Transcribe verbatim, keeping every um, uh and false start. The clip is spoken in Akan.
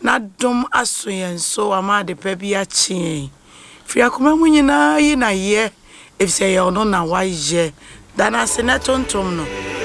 na dom aso yen so ama de pa bia chi fia kuma mu nyina yi na ye efse ye ono na wa ye dana se na tontom no